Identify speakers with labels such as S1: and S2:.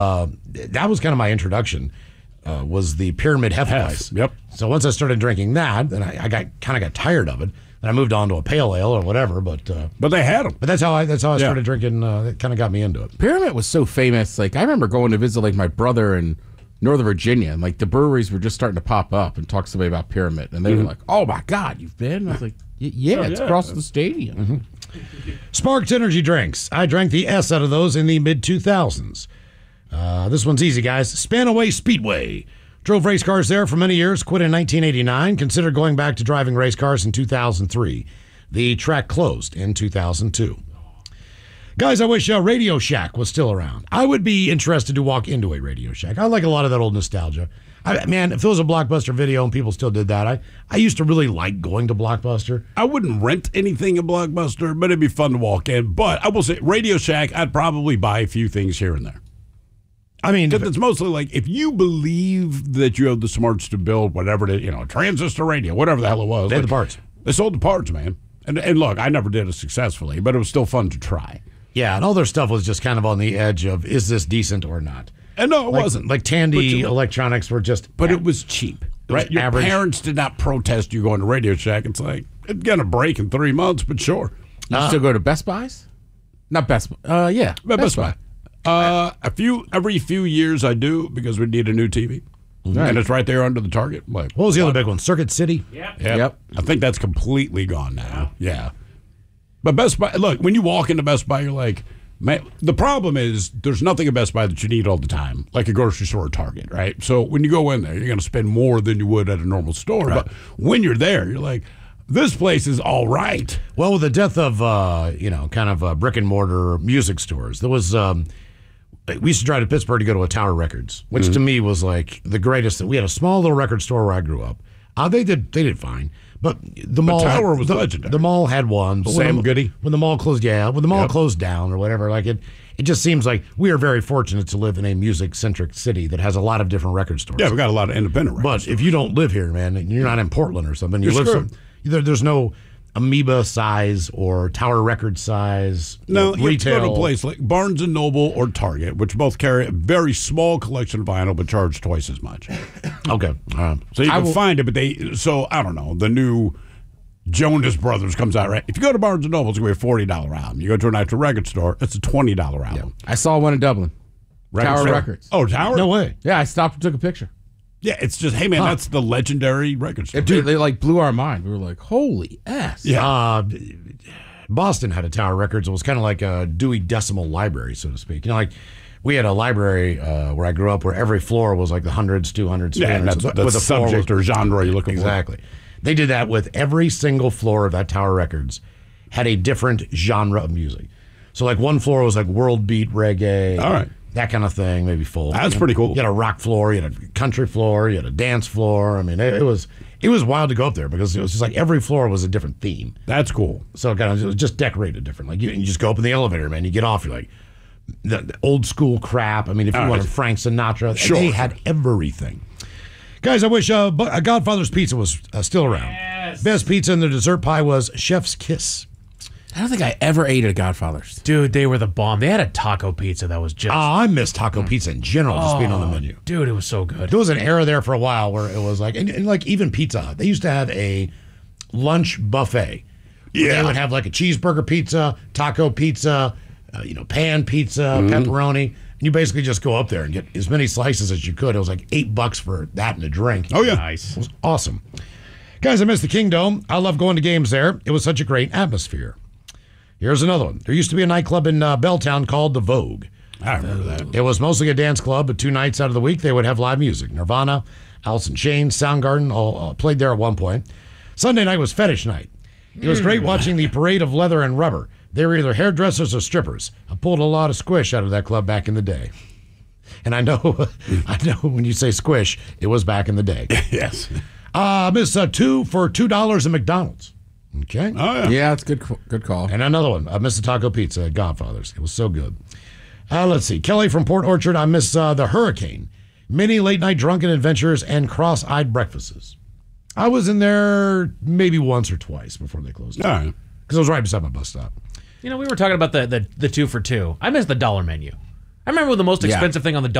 S1: That was kind of my introduction. Was the Pyramid Hefeweiss.
S2: Yep.
S1: So once I started drinking that, then I got tired of it. Then I moved on to a pale ale or whatever. But
S2: they had them.
S1: But that's how I started drinking. It kind of got me into it.
S3: Pyramid was so famous. Like I remember going to visit like my brother in Northern Virginia, and like the breweries were just starting to pop up and talk to somebody about Pyramid, and they were like, "Oh my God, you've been?" And I was like, "Yeah, it's across the stadium."
S1: Sparks energy drinks. I drank the S out of those in the mid 2000s. This one's easy, guys. Spanaway Speedway. Drove race cars there for many years, quit in 1989, considered going back to driving race cars in 2003. The track closed in 2002. Guys, I wish Radio Shack was still around. I would be interested to walk into a Radio Shack. I like a lot of that old nostalgia. Man, if it was a Blockbuster Video and people still did that, I used to really like going to Blockbuster.
S2: I wouldn't rent anything at Blockbuster, but it'd be fun to walk in. But I will say, Radio Shack, I'd probably buy a few things here and there.
S1: I mean,
S2: it's mostly like if you believe that you have the smarts to build whatever it is, a transistor radio, whatever the hell it was.
S1: They had the parts.
S2: They sold the parts, man. And look, I never did it successfully, but it was still fun to try.
S1: Yeah, and all their stuff was just kind of on the edge of, is this decent or not?
S2: And no, it wasn't.
S1: Like Tandy Electronics were just...
S2: But it was cheap. Right? Your
S1: average.
S2: Parents did not protest you going to Radio Shack. It's like, it's going to break in 3 months, but sure.
S3: You still go to Best Buys? Not Best Buy. Yeah.
S2: Best Buy. Every few years I do because we need a new TV. And it's right there under the Target. Like,
S1: what was the other big one? Circuit City?
S2: Yep. I think that's completely gone now. Yeah. But Best Buy, look, when you walk into Best Buy, you're like, man, the problem is there's nothing at Best Buy that you need all the time, like a grocery store or Target, right? So when you go in there, you're going to spend more than you would at a normal store. Right. But when you're there, you're like, this place is all right.
S1: Well, with the death of, brick and mortar music stores, there was, we used to drive to Pittsburgh to go to a Tower Records, which to me was like the greatest. We had a small little record store where I grew up. They did fine. But the mall
S2: Tower was legendary.
S1: The mall had one. But
S2: Sam Goody?
S1: When the mall closed, when the mall closed down or whatever, like it just seems like we are very fortunate to live in a music-centric city that has a lot of different record stores.
S2: Yeah, we got a lot of independent records.
S1: But if you don't live here, man, and you're not in Portland or something,
S2: you're screwed.
S1: There's no Amoeba size or Tower Record size.
S2: No, you
S1: retail.
S2: go to a place like Barnes & Noble or Target, which both carry a very small collection of vinyl but charge twice as much.
S1: Okay.
S2: So you can find it, but I don't know, the new Jonas Brothers comes out, right? If you go to Barnes & Noble, it's going to be a $40 album. You go to an actual record store, it's a $20 album.
S3: Yeah. I saw one in Dublin. Tower Records.
S2: Oh, Tower?
S1: No way.
S3: Yeah, I stopped and took a picture.
S2: Yeah, it's just, hey, man, that's the legendary record store.
S3: Dude, they like blew our mind. We were like, holy ass.
S1: Yeah. Boston had a Tower Records. It was kind of like a Dewey Decimal Library, so to speak. Like we had a library where I grew up where every floor was like the hundreds, 200s, 300s.
S2: Yeah, and that's the subject or genre you're looking for.
S1: Exactly. They did that with every single floor of that Tower Records had a different genre of music. So like one floor was like world beat reggae.
S2: All right.
S1: That kind of thing, maybe full.
S2: That's pretty cool.
S1: You had a rock floor, you had a country floor, you had a dance floor. I mean, it was wild to go up there because it was just like every floor was a different theme.
S2: That's cool.
S1: So it was just decorated different. Like you just go up in the elevator, man. You get off, you're like the old school crap. I mean, if you wanted Frank Sinatra, they had everything. Guys, I wish Godfather's Pizza was still around.
S4: Yes.
S1: Best pizza and the dessert pie was Chef's Kiss.
S3: I don't think I ever ate at Godfather's.
S4: Dude, they were the bomb. They had a taco pizza that was just...
S1: I miss taco pizza in general, just being on the menu.
S4: Dude, it was so good.
S1: There was an era there for a while where it was like, and like even Pizza Hut, they used to have a lunch buffet.
S2: Yeah.
S1: They would have like a cheeseburger pizza, taco pizza, pan pizza, pepperoni. And you basically just go up there and get as many slices as you could. It was like $8 for that and a drink.
S2: Oh, yeah.
S4: Nice.
S1: It was awesome. Guys, I miss the Kingdome. I love going to games there. It was such a great atmosphere. Here's another one. There used to be a nightclub in Belltown called The Vogue.
S2: I remember that.
S1: It was mostly a dance club, but 2 nights out of the week they would have live music. Nirvana, Alice in Chains, Soundgarden all played there at one point. Sunday night was fetish night. It was great watching the parade of leather and rubber. They were either hairdressers or strippers. I pulled a lot of squish out of that club back in the day. And I know when you say squish, it was back in the day.
S2: Yes.
S1: Miss 2 for $2 at McDonald's. Okay.
S2: Oh, yeah.
S3: Yeah, it's good call.
S1: And another one. I miss the Taco Pizza at Godfather's. It was so good. Let's see. Kelly from Port Orchard. I miss the Hurricane. Many late-night drunken adventures and cross-eyed breakfasts. I was in there maybe once or twice before they closed.
S2: All right.
S1: Because I was right beside my bus stop.
S4: We were talking about the 2 for $2. I miss the dollar menu. I remember when the most
S3: Yeah.
S4: expensive thing on the